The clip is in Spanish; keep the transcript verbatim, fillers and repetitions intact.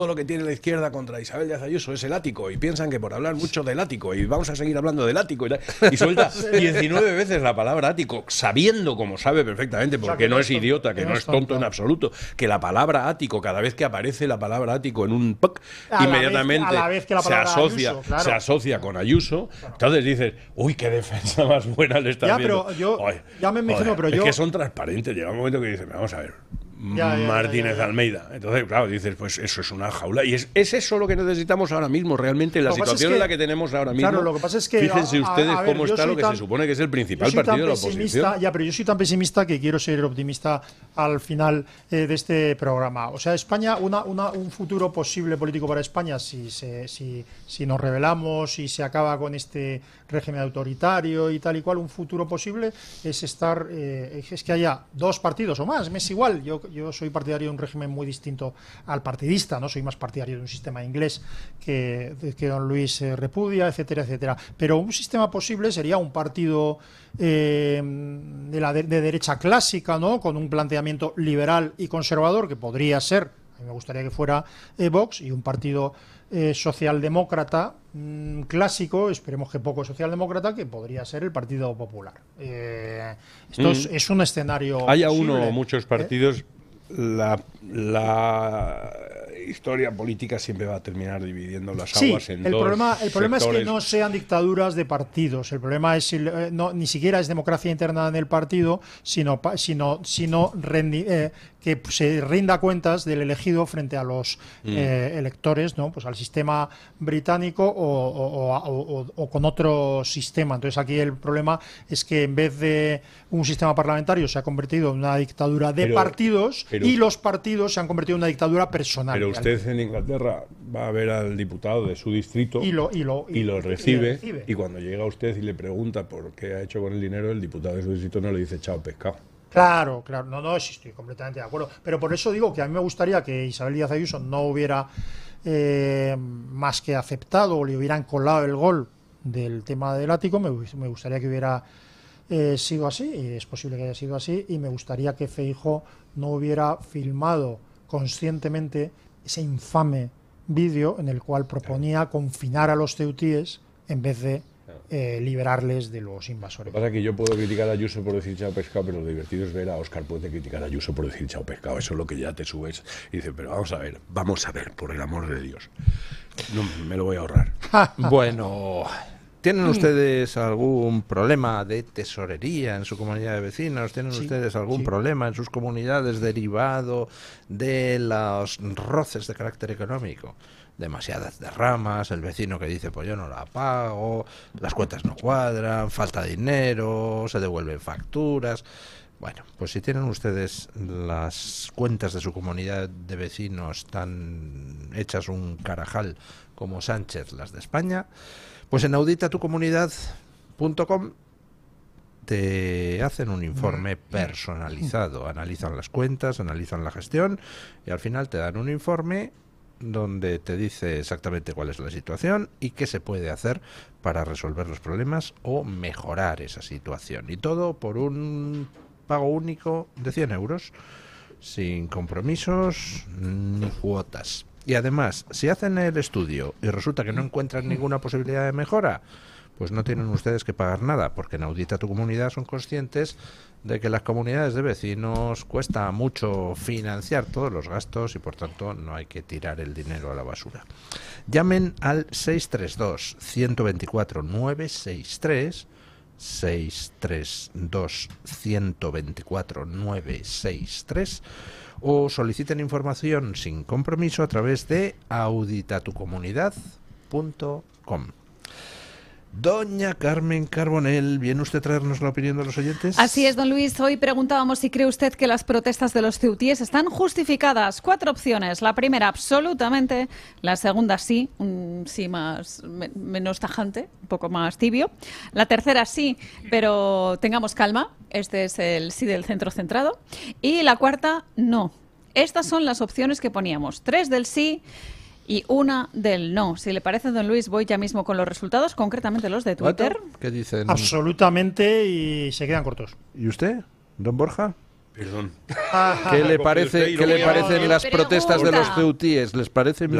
todo lo que tiene la izquierda contra Isabel Díaz Ayuso es el ático y piensan que por hablar mucho del ático y vamos a seguir hablando del ático y, tal, y suelta diecinueve veces la palabra ático, sabiendo, como sabe perfectamente, porque o sea, que no es tonto, idiota, que, que no es tonto, tonto en absoluto, que la palabra ático, cada vez que aparece la palabra ático en un P O C, inmediatamente la vez, la se asocia Ayuso, claro. se asocia con Ayuso, claro. Entonces dices, uy, qué defensa más buena le está haciendo. Pero yo, Oye, ya me imagino, pero es yo... que son transparentes, llega un momento que dices, vamos a ver, Ya, ya, Martínez ya, ya, ya. Almeida. Entonces, claro, dices, pues eso es una jaula. Y es, es eso lo que necesitamos ahora mismo, realmente, en la situación es que, en la que tenemos ahora mismo. Claro, lo que pasa es que. Fíjense a, ustedes a, a ver, cómo está lo que tan, se supone que es el principal partido de la oposición. Ya, pero yo soy tan pesimista que quiero ser optimista al final eh, de este programa. O sea, España, una, una, un futuro posible político para España, si, se, si, si nos rebelamos, si se acaba con este régimen autoritario y tal y cual, un futuro posible es estar. Eh, es que haya dos partidos o más, me es igual. Yo, yo soy partidario de un régimen muy distinto al partidista, no soy más partidario de un sistema inglés que, que don Luis eh, repudia, etcétera, etcétera. Pero un sistema posible sería un partido eh, de la de, de derecha clásica, ¿no? Con un planteamiento liberal y conservador, que podría ser, a mí me gustaría que fuera eh, Vox, y un partido eh, socialdemócrata mmm, clásico, esperemos que poco socialdemócrata, que podría ser el Partido Popular. Eh, esto mm. es, es un escenario Haya posible, uno o muchos partidos. ¿eh? La, la historia política siempre va a terminar dividiendo las aguas sí, en el dos problema, el problema es que no sectores. sean dictaduras de partidos. El problema es eh, no, ni siquiera es democracia interna en el partido, sino, sino, sino rendi, eh, que se rinda cuentas del elegido frente a los mm. eh, electores, ¿no? Pues al sistema británico o, o, o, o, o con otro sistema. Entonces aquí el problema es que en vez de un sistema parlamentario se ha convertido en una dictadura de pero, partidos pero, y los partidos se han convertido en una dictadura personal. Pero usted en Inglaterra va a ver al diputado de su distrito y lo, y lo, y, y lo recibe, y, recibe y cuando llega usted y le pregunta por qué ha hecho con el dinero, el diputado de su distrito no le dice chao pescado. Claro, claro, no, no, sí estoy completamente de acuerdo. Pero por eso digo que a mí me gustaría que Isabel Díaz Ayuso no hubiera eh, más que aceptado o le hubieran colado el gol del tema del ático. Me, me gustaría que hubiera eh, sido así, y es posible que haya sido así, y me gustaría que Feijóo no hubiera filmado conscientemente ese infame vídeo en el cual proponía confinar a los ceutíes en vez de Eh, liberarles de los invasores. Lo que pasa es que yo puedo criticar a Ayuso por decir chao pescado, pero lo divertido es ver a Óscar Puente criticar a Ayuso por decir chao pescado. Eso es lo que ya te subes y dices, pero vamos a ver, vamos a ver, por el amor de Dios. No, me lo voy a ahorrar. Bueno, ¿tienen ustedes algún problema de tesorería en su comunidad de vecinos? ¿Tienen sí, ustedes algún sí. problema en sus comunidades derivado de los roces de carácter económico? Demasiadas derramas, el vecino que dice pues yo no la pago, las cuentas no cuadran, falta dinero, se devuelven facturas. Bueno, pues si tienen ustedes las cuentas de su comunidad de vecinos tan hechas un carajal como Sánchez las de España, pues en audita tu comunidad punto com te hacen un informe personalizado, analizan las cuentas, analizan la gestión y al final te dan un informe donde te dice exactamente cuál es la situación y qué se puede hacer para resolver los problemas o mejorar esa situación. Y todo por un pago único de cien euros, sin compromisos ni cuotas. Y además, si hacen el estudio y resulta que no encuentran ninguna posibilidad de mejora, pues no tienen ustedes que pagar nada, porque en Audita tu Comunidad son conscientes de que las comunidades de vecinos cuesta mucho financiar todos los gastos y por tanto no hay que tirar el dinero a la basura. Llamen al seis tres dos, uno dos cuatro, nueve seis tres, seis tres dos, uno dos cuatro, nueve seis tres o soliciten información sin compromiso a través de audita tu comunidad punto com. Doña Carmen Carbonell, ¿viene usted a traernos la opinión de los oyentes? Así es, don Luis. Hoy preguntábamos si cree usted que las protestas de los ceutíes están justificadas. Cuatro opciones. La primera, absolutamente. La segunda, sí. Un sí más me, menos tajante, un poco más tibio. La tercera, sí, pero tengamos calma. Este es el sí del centro centrado. Y la cuarta, no. Estas son las opciones que poníamos. Tres del sí y una del no. Si le parece, don Luis, voy ya mismo con los resultados, concretamente los de Twitter. ¿Qué dicen? Absolutamente, y se quedan cortos. ¿Y usted, don Borja? Perdón. ¿Qué le Coge parece, usted y ¿qué lo le voy a- parecen las Pregunta. protestas de los ceutíes? ¿Les parecen